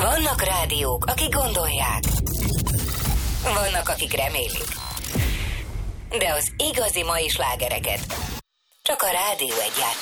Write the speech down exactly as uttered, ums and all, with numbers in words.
Vannak rádiók, akik gondolják. Vannak, akik remélik. De az igazi mai slágereket csak a Rádió Egy játszik.